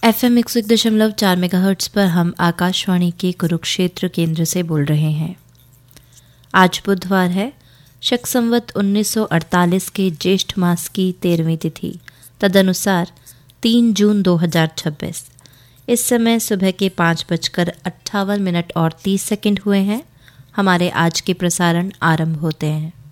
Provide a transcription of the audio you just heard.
FM 101.4 megahertz पर हम आकाशवाणी के कुरुक्षेत्र केंद्र से बोल रहे हैं। आज बुधवार है, शक संवत 1948 के ज्येष्ठ मास की 13वीं तिथि, तदनुसार 3 जून 2026। इस समय सुबह के 5:58 और 30 सेकंड हुए हैं। हमारे आज के प्रसारण आरंभ होते हैं।